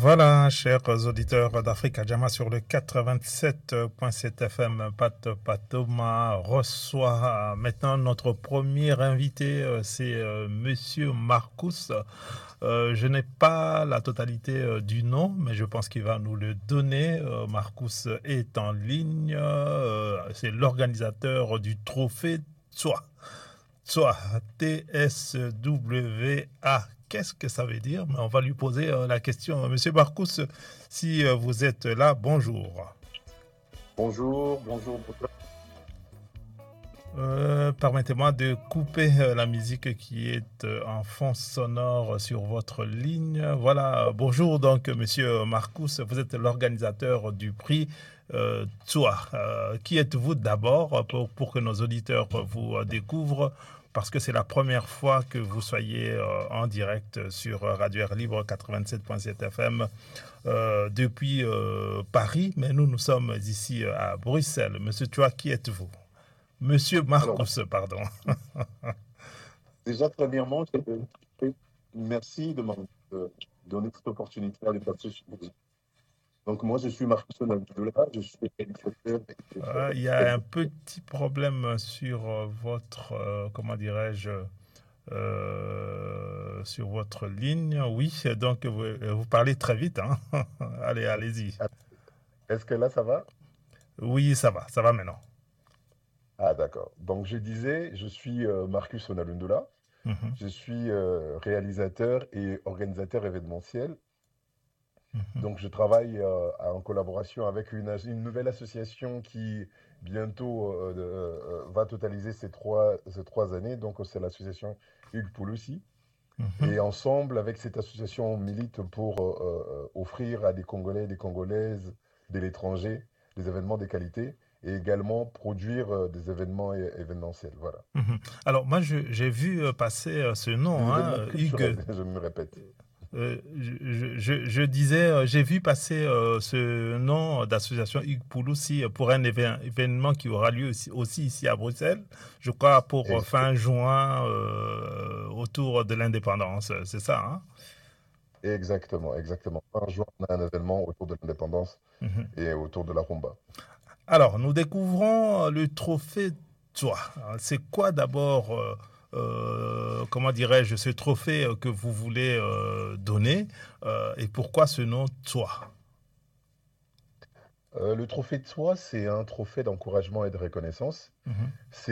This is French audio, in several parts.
Voilà, chers auditeurs d'Africa Jama sur le 87.7 FM, Pat Patoma reçoit maintenant notre premier invité, c'est Monsieur Marcus. Je n'ai pas la totalité du nom, mais je pense qu'il va nous le donner. Marcus est en ligne, c'est l'organisateur du trophée Tswa. Tswa, T-S-W-A. Qu'est-ce que ça veut dire? Mais on va lui poser la question. Monsieur Marcus, si vous êtes là, bonjour. Bonjour, bonjour. Permettez-moi de couper la musique qui est en fond sonore sur votre ligne. Voilà, bonjour donc Monsieur Marcus, vous êtes l'organisateur du prix Tswa. Qui êtes-vous d'abord pour que nos auditeurs vous découvrent? Parce que c'est la première fois que vous soyez en direct sur Radio Air Libre 87.7 FM depuis Paris, mais nous sommes ici à Bruxelles. Monsieur Tswa, qui êtes-vous? Monsieur Alors, Marcus, pardon. déjà, premièrement, merci de m'avoir donné cette opportunité de passer sur vous. Donc, moi, je suis Marcus Onabdoula, je suis réalisateur. Il y a un petit problème sur votre, comment dirais-je, sur votre ligne. Oui, donc vous parlez très vite. Hein. Allez, allez-y. Est-ce que là, ça va? Oui, ça va maintenant. Ah, d'accord. Donc, je disais, je suis Marcus Onalundola, Mhm, je suis réalisateur et organisateur événementiel. mhm, Donc, je travaille en collaboration avec une nouvelle association qui bientôt va totaliser ces trois années. Donc, c'est l'association Hugues Pouloussi. mhm. Et ensemble, avec cette association, on milite pour offrir à des Congolais et des Congolaises de l'étranger des événements de qualité et également produire des événements événementiels. Voilà. Mhm. Alors, moi, j'ai vu passer ce nom, Des événements hein, Hugues. culturels, je me répète. Je disais, j'ai vu passer ce nom d'association Hugues Pouloussi pour un événement qui aura lieu aussi ici à Bruxelles, je crois pour Ex- fin juin autour de l'indépendance, c'est ça, hein? Exactement, exactement. Un jour, on a un événement autour de l'indépendance Mhm. et autour de la rumba. Alors, nous découvrons le trophée Toi. C'est quoi d'abord, comment dirais-je, ce trophée que vous voulez donner et pourquoi ce nom Toi? Le trophée de soi, c'est un trophée d'encouragement et de reconnaissance. Mhm,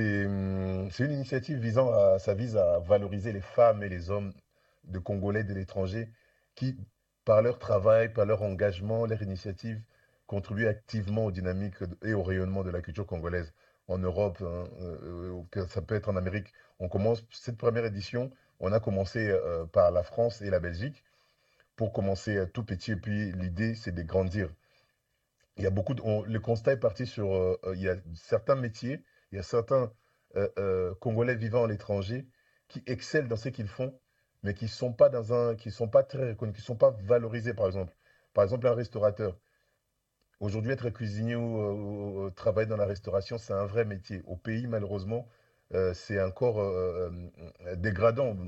C'est une initiative ça vise à valoriser les femmes et les hommes de Congolais de l'étranger qui, par leur travail, par leur engagement, leur initiative, contribuent activement aux dynamiques et au rayonnement de la culture congolaise en Europe, hein, que ça peut être en Amérique. On commence cette première édition, on a commencé par la France et la Belgique pour commencer tout petit et puis l'idée c'est de grandir. Il y a le constat est parti sur, il y a certains métiers, il y a certains Congolais vivant à l'étranger qui excellent dans ce qu'ils font, mais qui sont pas très reconnus, qui sont pas valorisés, par exemple. Par exemple, un restaurateur. Aujourd'hui, être cuisinier ou travailler dans la restauration, c'est un vrai métier. Au pays, malheureusement, c'est encore dégradant.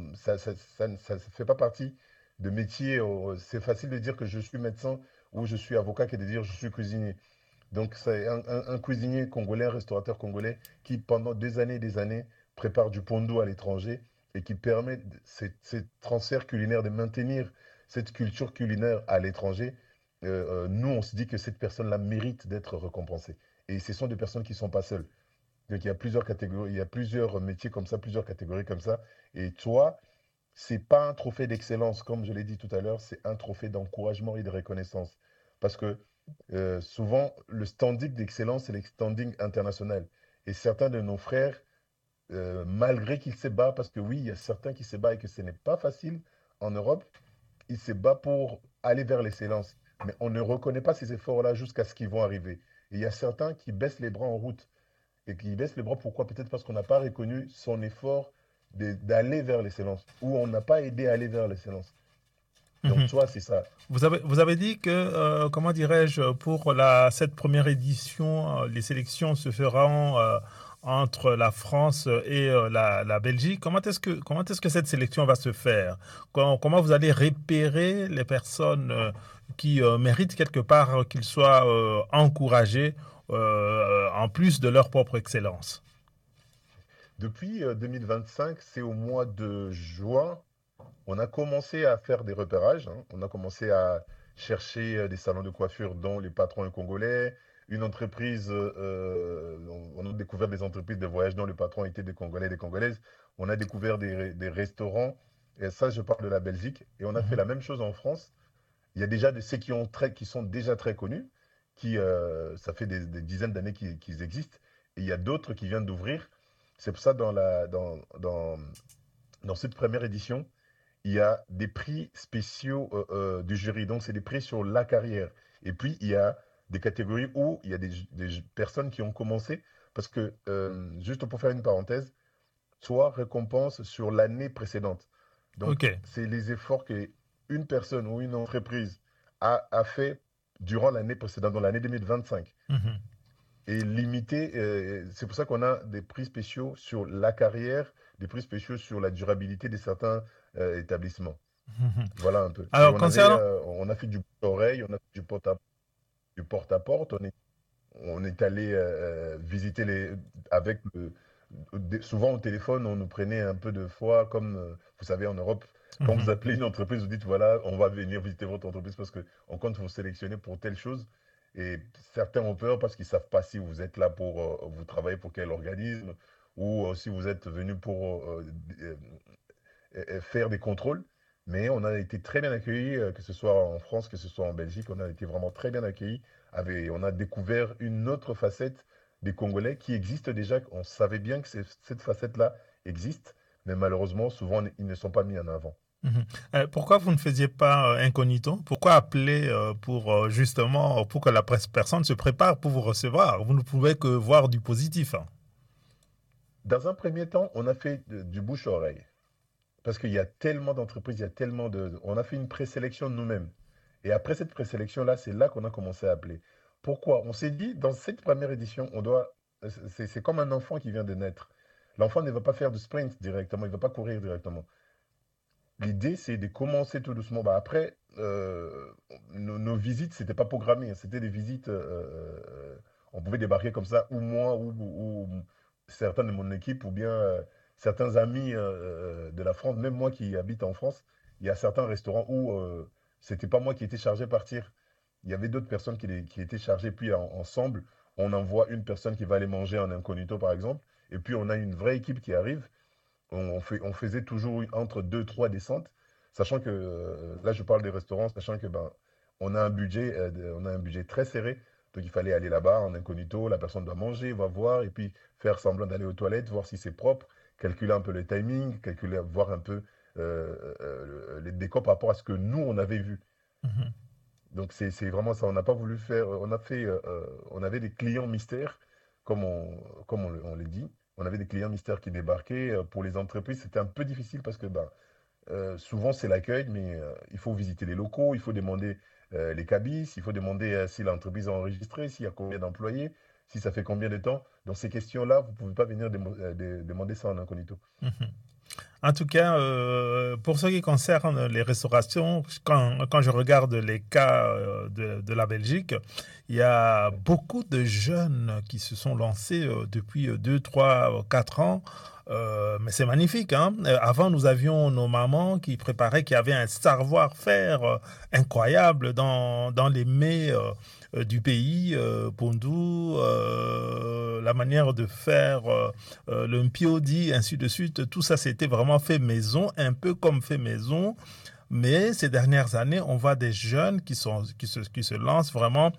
Ça ne fait pas partie de métier. C'est facile de dire que je suis médecin ou je suis avocat que de dire je suis cuisinier. Donc, c'est un cuisinier congolais, un restaurateur congolais qui, pendant des années, prépare du pondo à l'étranger et qui permet ces transferts culinaires, de maintenir cette culture culinaire à l'étranger. Nous, on se dit que cette personne-là mérite d'être récompensée. Et ce sont des personnes qui ne sont pas seules. Donc, il y a plusieurs catégories, il y a plusieurs métiers comme ça, plusieurs catégories comme ça. Et toi, c'est pas un trophée d'excellence, comme je l'ai dit tout à l'heure, c'est un trophée d'encouragement et de reconnaissance. Parce que souvent, le standing d'excellence, c'est le standing international. Et certains de nos frères, malgré qu'ils se battent, parce que oui, il y a certains qui se battent et que ce n'est pas facile en Europe, ils se battent pour aller vers l'excellence. Mais on ne reconnaît pas ces efforts-là jusqu'à ce qu'ils vont arriver. Et il y a certains qui baissent les bras en route. Et qui baissent les bras, pourquoi? Peut-être parce qu'on n'a pas reconnu son effort d'aller vers l'excellence, ou on n'a pas aidé à aller vers l'excellence. Donc, mhm. toi, c'est ça. Vous avez dit que, comment dirais-je, pour cette première édition, les sélections se feront entre la France et la Belgique. Comment est-ce que cette sélection va se faire? Comment vous allez repérer les personnes qui méritent quelque part qu'ils soient encouragés en plus de leur propre excellence? Depuis 2025, c'est au mois de juin, on a commencé à faire des repérages, hein. On a commencé à chercher des salons de coiffure dont les patrons sont congolais, une entreprise, on a découvert des entreprises de voyage dont le patron était des Congolais et des Congolaises. On a découvert des restaurants, et ça, je parle de la Belgique. Et on a fait Mhm. la même chose en France. Il y a déjà de ceux qui sont déjà très connus, ça fait des dizaines d'années qu'ils existent. Et il y a d'autres qui viennent d'ouvrir. C'est pour ça, dans cette première édition, il y a des prix spéciaux du jury. Donc, c'est des prix sur la carrière. Et puis, il y a des catégories où il y a des personnes qui ont commencé. Parce que, juste pour faire une parenthèse, soit récompense sur l'année précédente. Donc, Ok. c'est les efforts qu'une personne ou une entreprise a fait durant l'année précédente, dans l'année 2025. Mhm. Et limité, c'est pour ça qu'on a des prix spéciaux sur la carrière, des prix spéciaux sur la durabilité de certains établissements. Mhm. Voilà un peu. Et Alors, concernant... on a fait du bouche-oreille, on a fait du porte-à-porte, on est allé visiter avec souvent au téléphone, on nous prenait un peu de fois, comme vous savez, en Europe, quand vous Mhm. appelez une entreprise, vous dites voilà, on va venir visiter votre entreprise parce qu'on compte vous sélectionner pour telle chose. Et certains ont peur parce qu'ils ne savent pas si vous êtes là pour vous travailler pour quel organisme ou si vous êtes venu pour faire des contrôles. Mais on a été très bien accueillis, que ce soit en France, que ce soit en Belgique. On a été vraiment très bien accueillis. On a découvert une autre facette des Congolais qui existe déjà. On savait bien que cette facette-là existe, mais malheureusement, souvent, ils ne sont pas mis en avant. Mhm. Pourquoi vous ne faisiez pas incognito? Pourquoi appeler pour justement pour que la personne se prépare pour vous recevoir? Vous ne pouvez que voir du positif, hein. Dans un premier temps, on a fait du bouche-oreille. Parce qu'il y a tellement d'entreprises, il y a tellement de... On a fait une présélection de nous-mêmes. Et après cette présélection-là, c'est là qu'on a commencé à appeler. Pourquoi? On s'est dit, dans cette première édition, c'est comme un enfant qui vient de naître. L'enfant ne va pas faire de sprint directement, il ne va pas courir directement. L'idée, c'est de commencer tout doucement. Bah, après, nos visites, c'était pas programmé, hein. C'était des visites, on pouvait débarquer comme ça, ou moi, ou certains de mon équipe, ou bien certains amis de la France, même moi qui habite en France, il y a certains restaurants où c'était pas moi qui étais chargé de partir. Il y avait d'autres personnes qui étaient chargées, puis ensemble, on envoie une personne qui va aller manger en incognito, par exemple, et puis on a une vraie équipe qui arrive. On faisait toujours entre deux, trois descentes, sachant que, là je parle des restaurants, sachant que ben, on a un budget très serré, donc il fallait aller là-bas en incognito, la personne doit manger, va voir, et puis faire semblant d'aller aux toilettes, voir si c'est propre, calculer un peu le timing, voir un peu les décors par rapport à ce que nous on avait vu. Mhm. Donc c'est vraiment ça, on n'a pas voulu faire, on avait des clients mystères, on les dit. On avait des clients mystères qui débarquaient. Pour les entreprises, c'était un peu difficile parce que ben, souvent c'est l'accueil, mais il faut visiter les locaux, il faut demander les cabis, il faut demander si l'entreprise est enregistrée, s'il y a combien d'employés, si ça fait combien de temps. Donc ces questions-là, vous ne pouvez pas venir demander ça en incognito. Mhm. En tout cas, pour ce qui concerne les restaurations, quand je regarde les cas de la Belgique, il y a beaucoup de jeunes qui se sont lancés depuis 2, 3, 4 ans. Mais c'est magnifique, hein. Avant, nous avions nos mamans qui préparaient, qui avaient un savoir-faire incroyable dans les mets du pays, Pondou, la manière de faire le mpiodi, ainsi de suite. Tout ça, c'était vraiment fait maison, un peu comme fait maison. Mais ces dernières années, on voit des jeunes qui se lancent vraiment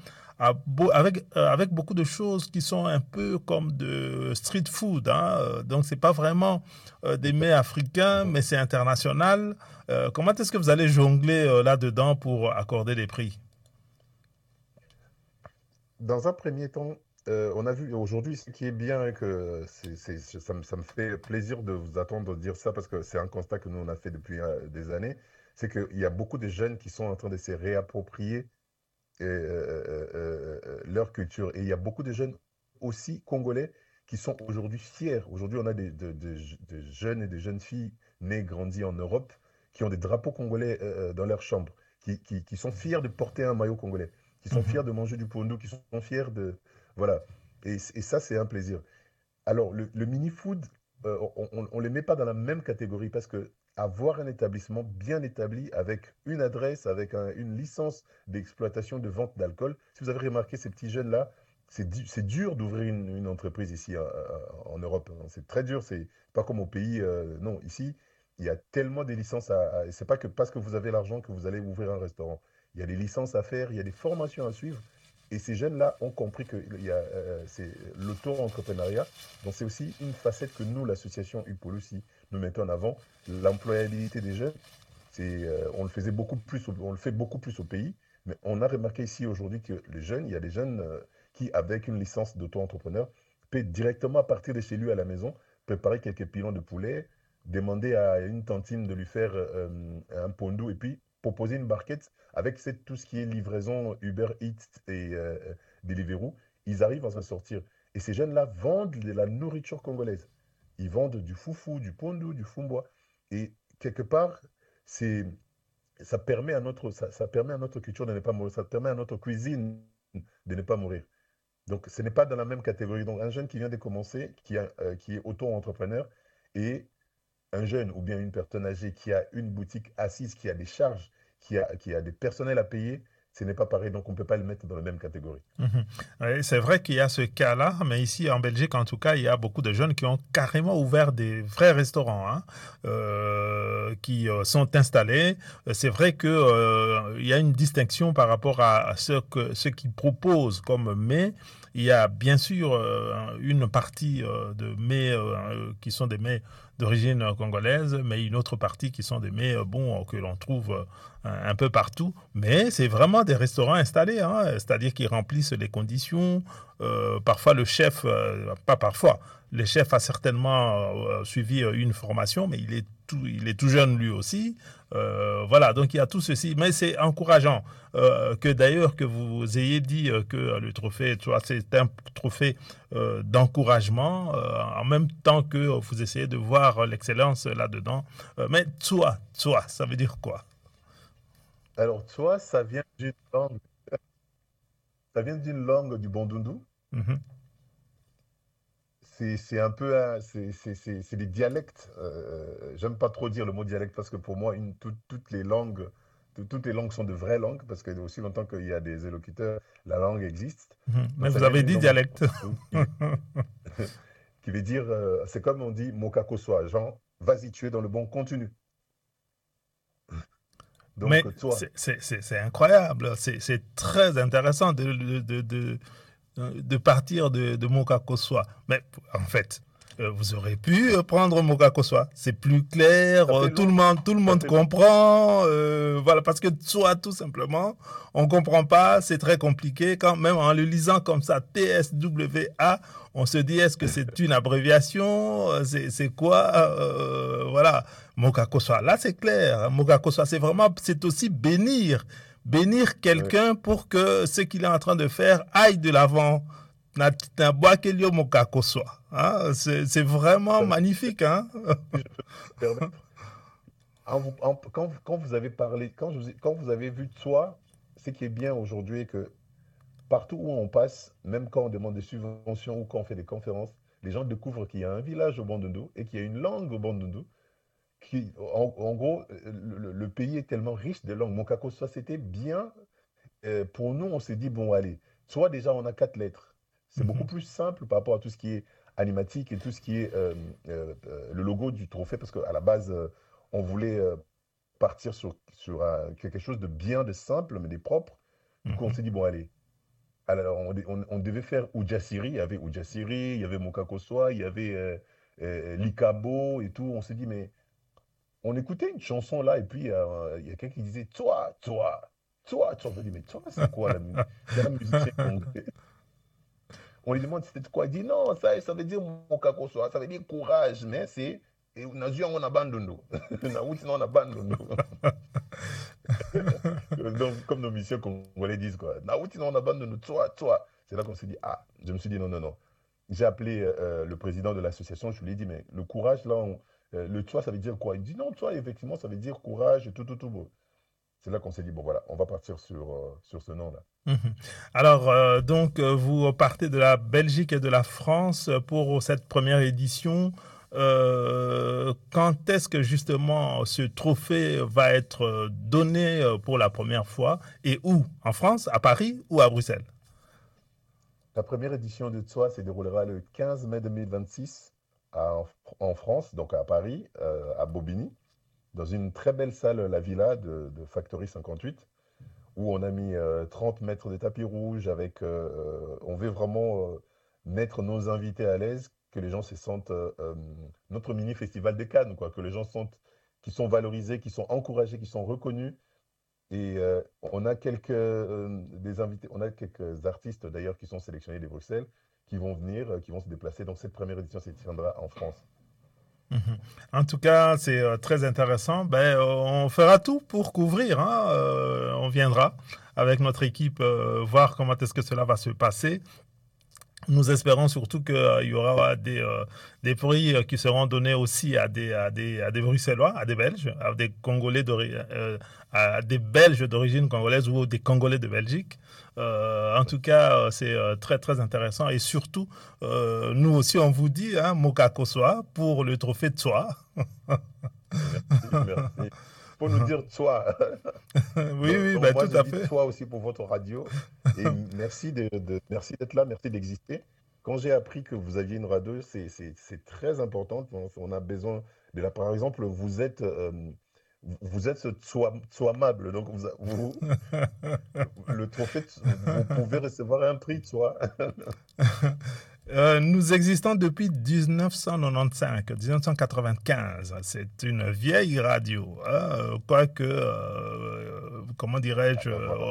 avec beaucoup de choses qui sont un peu comme de street food, hein. Donc, c'est pas vraiment des mets africains, Mhm. mais c'est international. Comment est-ce que vous allez jongler là-dedans pour accorder les prix? Dans un premier temps, on a vu aujourd'hui ce qui est bien, et que ça me fait plaisir de vous attendre dire ça parce que c'est un constat que nous on a fait depuis des années, c'est qu'il y a beaucoup de jeunes qui sont en train de se réapproprier leur culture. Et il y a beaucoup de jeunes aussi congolais qui sont aujourd'hui fiers. Aujourd'hui, on a de jeunes et de jeunes filles nées, grandies en Europe, qui ont des drapeaux congolais dans leur chambre, qui sont fiers de porter un maillot congolais, qui sont Mhm. fiers de manger du pondu, qui sont fiers de... Voilà. Et ça, c'est un plaisir. Alors, le mini-food, on ne les met pas dans la même catégorie parce que avoir un établissement bien établi avec une adresse, avec une licence d'exploitation de vente d'alcool, si vous avez remarqué ces petits jeunes-là, c'est dur d'ouvrir une entreprise ici en Europe, hein. C'est très dur, c'est pas comme au pays. Non, ici, il y a tellement de licences et c'est pas que parce que vous avez l'argent que vous allez ouvrir un restaurant. Il y a des licences à faire, il y a des formations à suivre. Et ces jeunes-là ont compris que c'est l'auto-entrepreneuriat. Donc c'est aussi une facette que nous, l'association UPOL aussi, nous mettons en avant. L'employabilité des jeunes, on le faisait beaucoup plus, on le fait beaucoup plus au pays, mais on a remarqué ici aujourd'hui que les jeunes, il y a des jeunes qui, avec une licence d'auto-entrepreneur, peut directement à partir de chez lui à la maison préparer quelques pilons de poulet, demander à une tantine de lui faire un pondou et puis proposer une barquette avec tout ce qui est livraison Uber Eats et Deliveroo. Ils arrivent à s'en sortir. Et ces jeunes-là vendent de la nourriture congolaise. Ils vendent du foufou, du pondou, du fumbois. Et quelque part, c'est, ça permet à notre culture de ne pas mourir. Ça permet à notre cuisine de ne pas mourir. Donc, ce n'est pas dans la même catégorie. Donc, un jeune qui vient de commencer, qui est auto-entrepreneur, et un jeune ou bien une personne âgée qui a une boutique assise, qui a des charges, qui a des personnels à payer, ce n'est pas pareil. Donc, on ne peut pas le mettre dans la même catégorie. Mhm. Ouais, c'est vrai qu'il y a ce cas-là, mais ici en Belgique, en tout cas, il y a beaucoup de jeunes qui ont carrément ouvert des vrais restaurants, hein, qui sont installés. C'est vrai que il y a une distinction par rapport à ce qu'ils proposent comme mets. Il y a bien sûr une partie de mets qui sont des mets d'origine congolaise, mais une autre partie qui sont des mets bons que l'on trouve un peu partout. Mais c'est vraiment des restaurants installés, hein, c'est-à-dire qu'ils remplissent les conditions. Parfois, le chef, pas parfois, le chef a certainement suivi une formation, mais il est tout jeune lui aussi. Voilà, donc il y a tout ceci, mais c'est encourageant que d'ailleurs que vous ayez dit que le trophée, tu vois, c'est un trophée d'encouragement, en même temps que vous essayez de voir l'excellence là-dedans. Mais toi, ça veut dire quoi? Alors, toi, ça vient d'une langue du Bandundu. Mhm. C'est un peu, c'est des dialectes. J'aime pas trop dire le mot dialecte parce que pour moi, toutes les langues sont de vraies langues parce que aussi longtemps qu'il y a des élocuteurs, la langue existe. Mhm. Mais Donc ça vous vient avez d'une dit langue du dialecte. Bandundu qui veut dire, c'est comme on dit Mokako soit, genre, vas-y, tu es dans le bon contenu. Mais Donc toi, c'est incroyable, c'est très intéressant de partir de Mokakoswa. Mais en fait, vous aurez pu prendre Mokakoswa. C'est plus clair, ça fait long, tout le ça monde fait long. comprend. Voilà, parce que soit tout simplement, on comprend pas, c'est très compliqué. Quand même en le lisant comme ça, TSWA, on se dit est-ce que c'est une abréviation, c'est quoi, voilà. Mokakoswa, là c'est clair. Mokakoswa, c'est vraiment, c'est aussi bénir Ouais. quelqu'un pour que ce qu'il est en train de faire aille de l'avant. Hein, c'est vraiment Ça, magnifique. Hein? si je peux me permettre, quand vous avez parlé, quand vous avez vu toi, ce qui est bien aujourd'hui est que partout où on passe, même quand on demande des subventions ou quand on fait des conférences, les gens découvrent qu'il y a un village au Bandundu et qu'il y a une langue au Bandundu. En gros, le pays est tellement riche de langues. Mon Kakoswa, c'était bien. Pour nous, on s'est dit, bon, allez, soit déjà on a 4 lettres. C'est beaucoup Mhm, plus simple par rapport à tout ce qui est animatique et tout ce qui est le logo du trophée, parce qu'à la base, on voulait partir sur quelque chose de bien, de simple, mais de propre. Du coup, on mhm. s'est dit, bon, allez, alors on devait faire Oudjassiri, il y avait Oudjassiri, il y avait Mokakoswa, il y avait Likabo et tout. On s'est dit, mais on écoutait une chanson là, et puis il y a quelqu'un qui disait, toi. Je dis, mais toi, c'est quoi la musique? C'est un musicien congolais. On lui demande c'était quoi. Il dit, non, ça veut dire Mokakoswa, ça veut dire courage, mais c'est. Et Nazio, on abandonne. Naouti, on abandonne. Donc, comme nos musiciens congolais disent, quoi. Naouti, on abandonne. Toi. C'est là qu'on s'est dit, ah, je me suis dit, non, non, non. j'ai appelé le président de l'association, je lui ai dit, mais le courage, là, le Tswa, ça veut dire quoi? Il dit, non, Tswa, effectivement, ça veut dire courage, et tout, tout, tout. Bon. C'est là qu'on s'est dit, bon, voilà, on va partir sur ce nom-là. Mhm. Alors, donc, vous partez de la Belgique et de la France pour cette première édition. Quand est-ce que justement ce trophée va être donné pour la première fois et où? En France, à Paris ou à Bruxelles? La première édition de Tswa se déroulera le 15 mai 2026 en France, donc à Paris, à Bobigny, dans une très belle salle, la Villa de Factory 58, où on a mis 30 mètres de tapis rouge avec, on veut vraiment mettre nos invités à l'aise, que les gens se sentent, notre mini festival de Cannes, quoi, que les gens sentent qui sont valorisés, qui sont encouragés, qui sont reconnus. Et on a des invités, on a quelques artistes d'ailleurs qui sont sélectionnés de Bruxelles, qui vont venir, qui vont se déplacer. Donc cette première édition se tiendra en France. Mhm. En tout cas, c'est très intéressant. Ben, on fera tout pour couvrir, hein. On viendra avec notre équipe voir comment est-ce que cela va se passer. Nous espérons surtout qu'il y aura des prix qui seront donnés aussi à des Bruxellois, à des Belges, à des Congolais à des Belges d'origine congolaise ou des Congolais de Belgique. En tout cas, c'est très très intéressant et surtout, nous aussi on vous dit, hein, Mokako Soa pour le trophée de Soa. Merci, merci. Pour nous dire toi. Oui, Donc, oui, donc ben, moi, tout je à dis fait. toi aussi pour votre radio. Et merci merci d'être là, merci d'exister. Quand j'ai appris que vous aviez une radio, c'est très important. On a besoin de la. Par exemple, vous êtes ce amable. Donc, le trophée, vous pouvez recevoir un prix, toi. Nous existons depuis 1995. C'est une vieille radio, hein, quoique, comment dirais-je, Ah ben voilà.